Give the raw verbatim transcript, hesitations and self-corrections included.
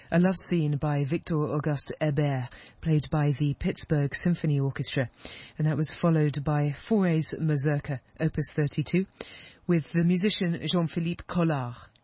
a love scene by Victor Auguste Hebert, played by the Pittsburgh Symphony Orchestra, and that was followed by Fauré's Mazurka, opus thirty-two, with the musician Jean-Philippe Collard.